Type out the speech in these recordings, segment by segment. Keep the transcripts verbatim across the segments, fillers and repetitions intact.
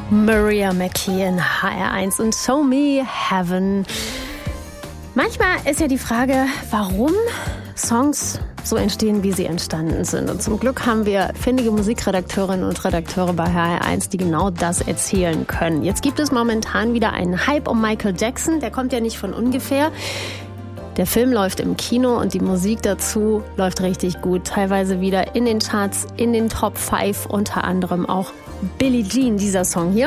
Maria McKee in H R eins und Show Me Heaven. Manchmal ist ja die Frage, warum Songs so entstehen, wie sie entstanden sind. Und zum Glück haben wir findige Musikredakteurinnen und Redakteure bei H R eins, die genau das erzählen können. Jetzt gibt es momentan wieder einen Hype um Michael Jackson. Der kommt ja nicht von ungefähr. Der Film läuft im Kino und die Musik dazu läuft richtig gut. Teilweise wieder in den Charts, in den Top fünf, unter anderem auch Billie Jean, dieser Song hier.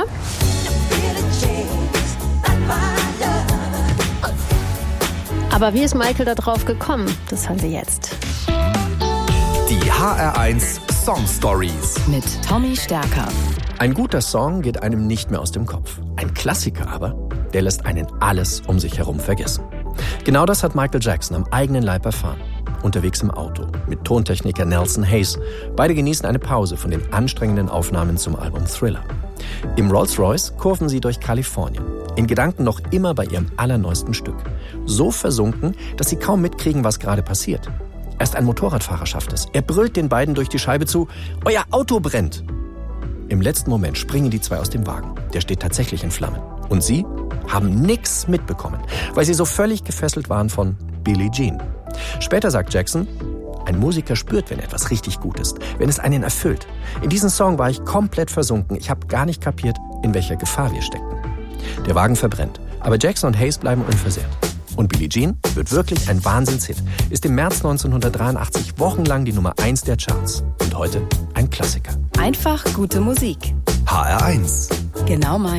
Aber wie ist Michael da drauf gekommen? Das hören wir jetzt. Die H R eins Song Stories mit Tommy Stärker. Ein guter Song geht einem nicht mehr aus dem Kopf. Ein Klassiker aber, der lässt einen alles um sich herum vergessen. Genau das hat Michael Jackson am eigenen Leib erfahren. Unterwegs im Auto mit Tontechniker Nelson Hayes. Beide genießen eine Pause von den anstrengenden Aufnahmen zum Album Thriller. Im Rolls-Royce kurven sie durch Kalifornien. In Gedanken noch immer bei ihrem allerneuesten Stück. So versunken, dass sie kaum mitkriegen, was gerade passiert. Erst ein Motorradfahrer schafft es. Er brüllt den beiden durch die Scheibe zu: Euer Auto brennt! Im letzten Moment springen die zwei aus dem Wagen. Der steht tatsächlich in Flammen. Und sie haben nichts mitbekommen, weil sie so völlig gefesselt waren von Billie Jean. Später sagt Jackson, ein Musiker spürt, wenn etwas richtig gut ist, wenn es einen erfüllt. In diesem Song war ich komplett versunken. Ich habe gar nicht kapiert, in welcher Gefahr wir stecken. Der Wagen verbrennt, aber Jackson und Hayes bleiben unversehrt. Und Billie Jean wird wirklich ein Wahnsinnshit, ist im März neunzehnhundertdreiundachtzig wochenlang die Nummer eins der Charts und heute ein Klassiker. Einfach gute Musik. H R eins. Genau mein